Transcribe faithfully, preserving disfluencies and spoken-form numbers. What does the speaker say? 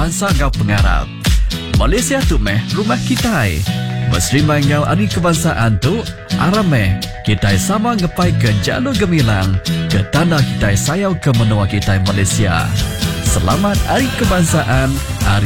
bangsa ngau pengarap. Malaysia tu meh rumah kita. Berserimai ngau hari kebangsaan tu, arameh kita sama ngepai ke jalur gemilang ke tanah kita sayau ke menua kita Malaysia. Selamat Hari Kebangsaan, Hari